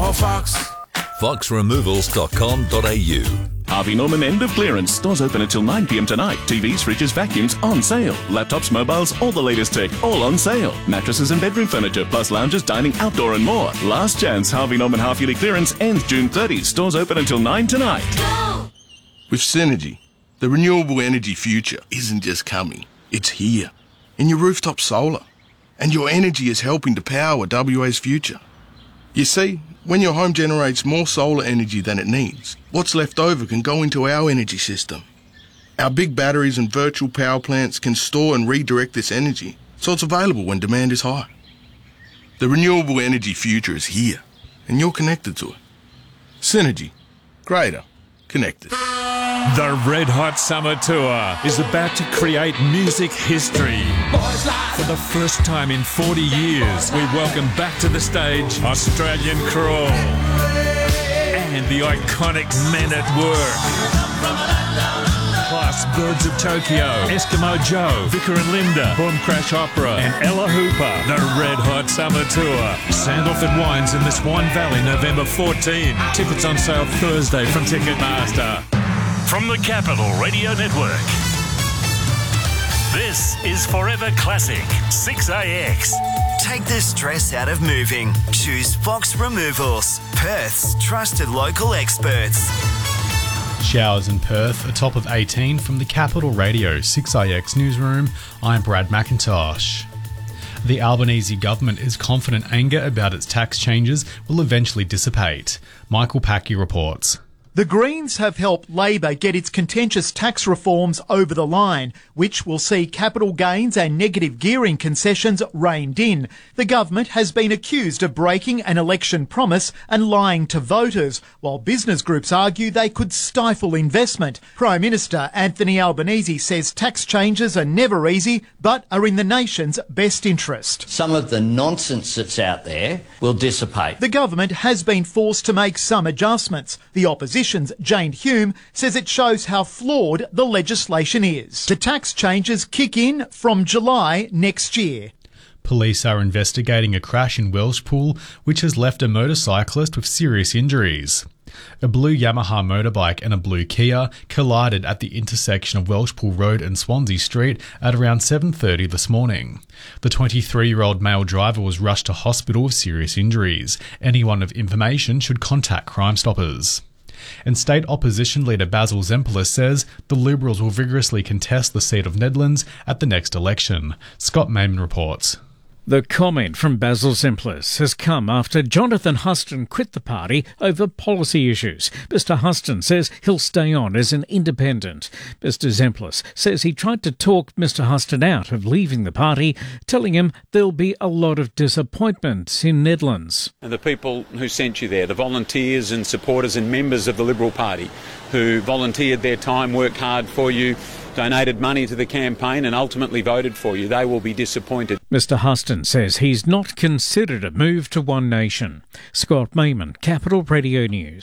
no Fox. foxremovals.com.au. Harvey Norman end of clearance. Stores open until 9 p.m. tonight. TVs, fridges, vacuums on sale. Laptops, mobiles, all the latest tech, all on sale. Mattresses and bedroom furniture, plus lounges, dining, outdoor and more. Last chance Harvey Norman half-yearly clearance ends June 30. Stores open until 9 tonight. Go! With Synergy, the renewable energy future isn't just coming, it's here. In your rooftop solar. And your energy is helping to power WA's future. You see, when your home generates more solar energy than it needs, what's left over can go into our energy system. Our big batteries and virtual power plants can store and redirect this energy, so it's available when demand is high. The renewable energy future is here, and you're connected to it. Synergy. Greater. Connected. The Red Hot Summer Tour is about to create music history. For the first time in 40 years, we welcome back to the stage Australian Crawl and the iconic Men at Work. Plus Birds of Tokyo, Eskimo Joe, Vicar and Linda, Boom Crash Opera and Ella Hooper. The Red Hot Summer Tour. Sandalford Wines in the Swan Valley, November 14. Tickets on sale Thursday from Ticketmaster. From the Capital Radio Network, this is Forever Classic 6AX. Take the stress out of moving. Choose Fox Removals, Perth's trusted local experts. Showers in Perth, a top of 18 from the Capital Radio 6IX newsroom. I'm Brad McIntosh. The Albanese government is confident anger about its tax changes will eventually dissipate. Michael Packy reports. The Greens have helped Labor get its contentious tax reforms over the line, which will see capital gains and negative gearing concessions reined in. The government has been accused of breaking an election promise and lying to voters, while business groups argue they could stifle investment. Prime Minister Anthony Albanese says tax changes are never easy, but are in the nation's best interest. Some of the nonsense that's out there will dissipate. The government has been forced to make some adjustments. The opposition's Jane Hume says it shows how flawed the legislation is. The tax changes kick in from July next year. Police are investigating a crash in Welshpool which has left a motorcyclist with serious injuries. A blue Yamaha motorbike and a blue Kia collided at the intersection of Welshpool Road and Swansea Street at around 7:30 this morning. The 23-year-old male driver was rushed to hospital with serious injuries. Anyone of information should contact Crime Stoppers. And State Opposition Leader Basil Zempilas says the Liberals will vigorously contest the seat of Nedlands at the next election. Scott Mayman reports. The comment from Basil Zempilas has come after Jonathan Huston quit the party over policy issues. Mr Huston says he'll stay on as an independent. Mr Zempilas says he tried to talk Mr Huston out of leaving the party, telling him there'll be a lot of disappointment in Nedlands. And the people who sent you there, the volunteers and supporters and members of the Liberal Party who volunteered their time, worked hard for you, donated money to the campaign and ultimately voted for you, they will be disappointed. Mr Huston says he's not considered a move to One Nation. Scott Mayman, Capital Radio News.